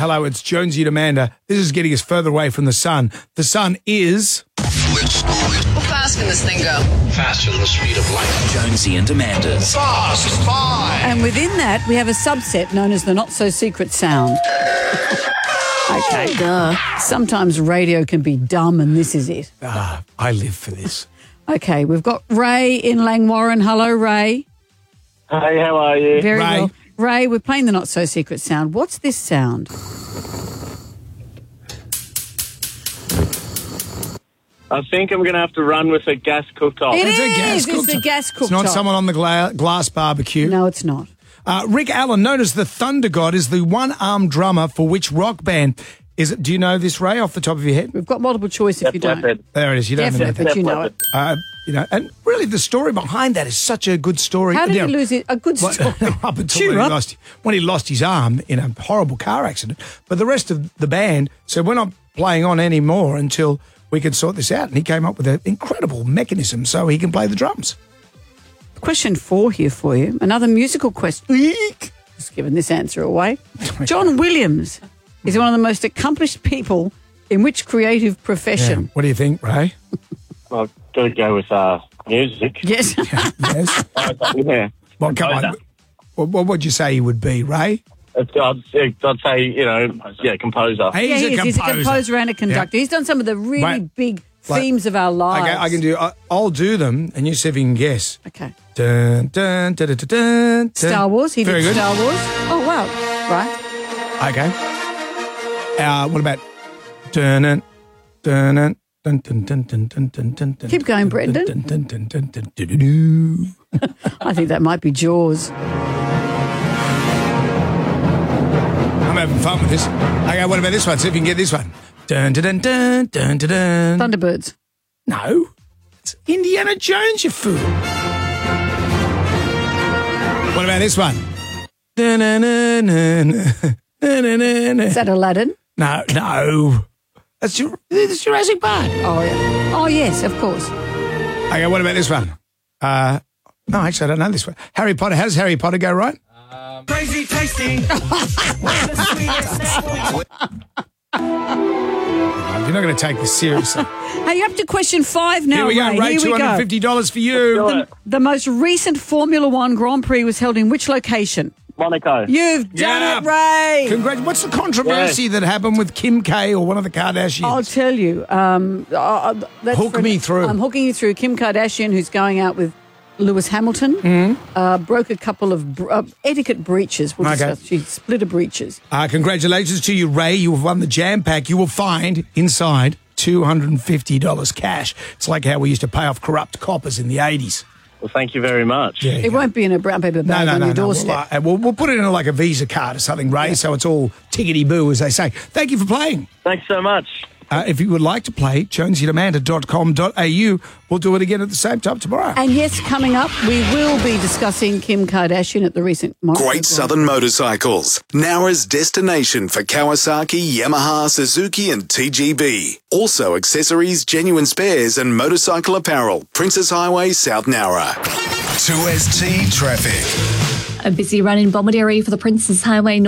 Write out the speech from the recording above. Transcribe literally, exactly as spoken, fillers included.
Hello, it's Jonesy and Amanda. This is getting us further away from the sun. The sun is... How fast can this thing go? Faster than the speed of light. Jonesy and Amanda's Fast Five. And within that, we have a subset known as the not-so-secret sound. Okay. Duh. Sometimes radio can be dumb, and this is it. Ah, I live for this. Okay, we've got Ray in Langwarrin. Hello, Ray. Hey, how are you? Very Ray. well. Ray, we're playing the not-so-secret sound. What's this sound? I think I'm going to have to run with a gas cooktop. It It's a is. gas It's cooktop. a gas cooktop. It's not someone on the gla- glass barbecue. No, it's not. Uh, Rick Allen, known as the Thunder God, is the one-armed drummer for which rock band? Is it? Do you know this, Ray, off the top of your head? We've got multiple choice if Def you don't. Leppard. There it is. You don't Definitely, know but you Def know it. Leppard. Uh, you know, and really the story behind that is such a good story. How did Yeah. he lose it? A good Well, story. up until Cheer when he, up. lost, when he lost his arm in a horrible car accident. But the rest of the band said, we're not playing on anymore until we can sort this out. And he came up with an incredible mechanism so he can play the drums. Question four here for you. Another musical question. Eek. Just giving this answer away. John Williams is one of the most accomplished people in which creative Yeah. profession? What do you think, Ray? I've got to go with uh, music. Yes. Yes. Yeah. Well, come on. Composer. What, what would you say he would be, Ray? It's, I'd, I'd say, you know, yeah, composer. He's yeah, a he is. composer. He's a composer and a conductor. He's done some of the really Right. big Like- themes of our lives. Okay, I can do. I, I'll do them, and you see if you can guess. Okay. Dun, dun, dun, dun, dun, dun, dun. Star Wars. He Very did good. Star Wars. Oh, wow. Right. Okay. Uh, what about? Dun, dun, dun, dun, dun, dun, dun, dun, dun, dun, dun, dun, Keep going, Brendan. dun, dun, dun, dun, dun, dun, dun, dun. I think that might be Jaws. I'm having fun with this. Okay, what about this one? See if you can get this one. Dun, dun, dun, dun, dun, dun, dun. Thunderbirds. No, it's Indiana Jones, you fool. What about this one? Dun, dun, dun, dun, dun, dun, dun, dun. Is that Aladdin? No, no. That's Jur- that's Jurassic Park. Oh, yeah. Oh, yes, of course. Okay, what about this one? Uh, no, actually, I don't know this one. Harry Potter. How does Harry Potter go, right? Crazy tasty. You're not going to take this seriously. Hey, you're up to question five now, Here we go, Ray. Ray. Here two we hundred go. fifty dollars for you. Do it. The most recent Formula One Grand Prix was held in which location? Monaco. You've done Yeah. it, Ray. Congrats. What's the controversy that happened with Kim K or one of the Kardashians? I'll tell you. Um, uh, that's Hook for- me through. I'm hooking you through. Kim Kardashian, who's going out with Lewis Hamilton, Mm-hmm. uh, broke a couple of br- uh, etiquette breaches. We'll Okay. discuss. She split her breeches. Uh, congratulations to you, Ray. You have won the Jam Pack. You will find inside two hundred fifty dollars cash. It's like how we used to pay off corrupt coppers in the eighties. Well, thank you very much. Yeah. It won't be in a brown paper bag No, no, on no, your no. doorstep. We'll, uh, we'll, we'll put it in like a Visa card or something, Ray, so it's all tickety-boo, as they say. Thank you for playing. Thanks so much. Uh, if you would like to play, jonesy and amanda dot com dot a u. We'll do it again at the same time tomorrow. And yes, coming up, we will be discussing Kim Kardashian at the recent Monaco Great Grand Southern Motorcycles. Nowra's destination for Kawasaki, Yamaha, Suzuki and T G B. Also accessories, genuine spares and motorcycle apparel. Princess Highway, South Nowra. two S T Traffic. A busy run in Bomaderry for the Princess Highway